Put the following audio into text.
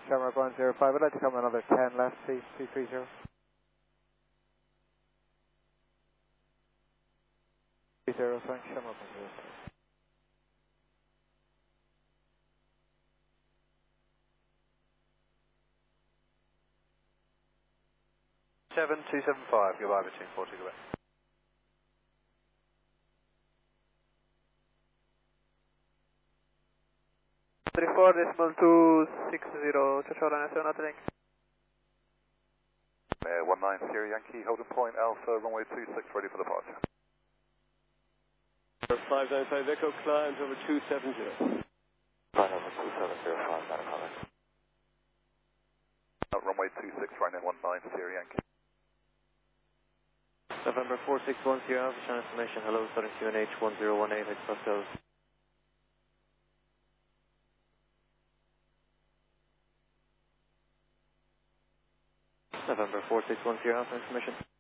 Shamrock 105. I'd like to come another 10 left, please, 230. 30, thanks, Shamrock 105. 7275, goodbye between 40, goodbye. 34.260, Chachora National, I think. 19 Sierra Yankee, holding point Alpha, runway 26, ready for departure. 595 Echo, climb over 270. Climb over 2705, not a comment. Runway 26, right in 19 Sierra Yankee. November 461 Sierra Alpha, Channel information, hello, Southern QNH 1018, express goes. November 461 Sierra Alpha, information.